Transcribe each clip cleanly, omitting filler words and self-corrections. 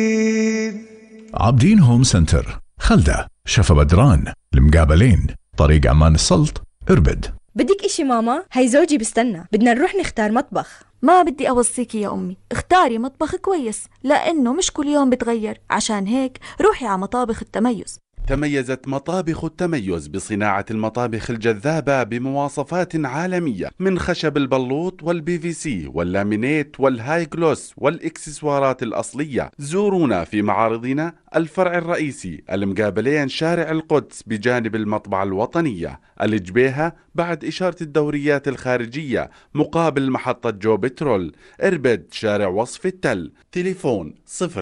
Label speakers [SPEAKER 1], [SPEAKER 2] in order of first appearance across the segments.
[SPEAKER 1] عابدين هوم سنتر، خلدة، شفا بدران، المقابلين، طريق عمان السلط، اربد.
[SPEAKER 2] بدك اشي ماما؟ هاي زوجي بستنى، بدنا نروح نختار مطبخ.
[SPEAKER 3] ما بدي أوصيكي يا أمي، اختاري مطبخ كويس لأنه مش كل يوم بتغير. عشان هيك روحي على مطابخ التميز.
[SPEAKER 4] تميزت مطابخ التميز بصناعة المطابخ الجذابة بمواصفات عالمية، من خشب البلوط والPVC واللامينيت والهاي جلوس والإكسسوارات الأصلية. زورونا في معارضنا الفرع الرئيسي المقابلين شارع القدس بجانب المطبعة الوطنية، الجبيهة بعد إشارة الدوريات الخارجية مقابل محطة جو بترول، اربد شارع وصف التل. تليفون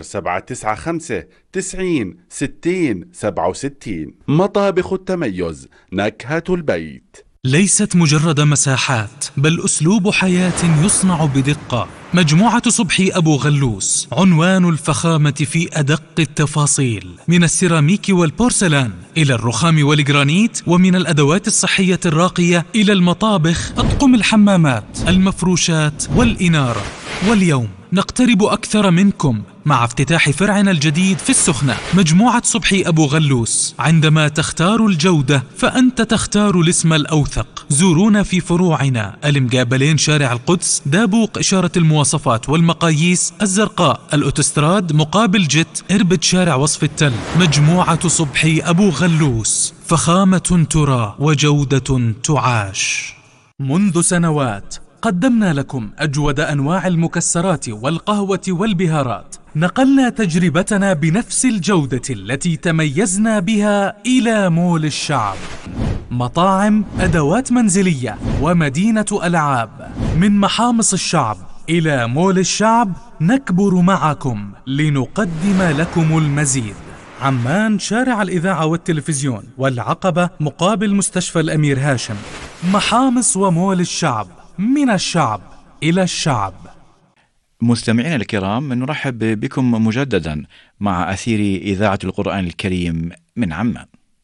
[SPEAKER 4] 0795 90 60 67. مطابخ التميز، نكهة البيت.
[SPEAKER 5] ليست مجرد مساحات بل أسلوب حياة يصنع بدقة. مجموعة صبحي أبو غلوس عنوان الفخامة في أدق التفاصيل، من السيراميك والبورسلان إلى الرخام والجرانيت، ومن الأدوات الصحية الراقية إلى المطابخ، أطقم الحمامات، المفروشات والإنارة. واليوم نقترب أكثر منكم مع افتتاح فرعنا الجديد في السخنة. مجموعة صبحي أبو غلوس، عندما تختار الجودة فأنت تختار الاسم الأوثق. زورونا في فروعنا المقابلين شارع القدس، دابوق إشارة المواصفات والمقاييس الزرقاء، الأوتوستراد مقابل جت، اربد شارع وصف التل. مجموعة صبحي أبو غلوس، فخامة ترى وجودة تعاش. منذ سنوات قدمنا لكم أجود أنواع المكسرات والقهوة والبهارات. نقلنا تجربتنا بنفس الجودة التي تميزنا بها إلى مول الشعب. مطاعم، أدوات منزلية ومدينة ألعاب. من محامص الشعب إلى مول الشعب، نكبر معكم لنقدم لكم المزيد. عمان شارع الإذاعة والتلفزيون، والعقبة مقابل مستشفى الأمير هاشم. محامص ومول الشعب، من الشعب إلى الشعب.
[SPEAKER 6] مستمعينا الكرام، نرحب بكم مجددا مع أثير إذاعة القرآن الكريم من عمان.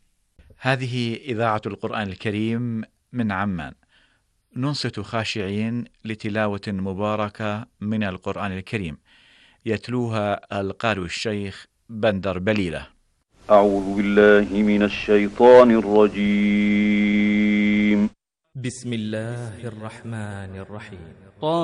[SPEAKER 6] هذه إذاعة القرآن الكريم من عمان، ننصت خاشعين لتلاوة مباركة من القرآن الكريم، يتلوها القارئ الشيخ بندر بليلة.
[SPEAKER 7] أعوذ بالله من الشيطان الرجيم.
[SPEAKER 8] بسم الله الرحمن الرحيم.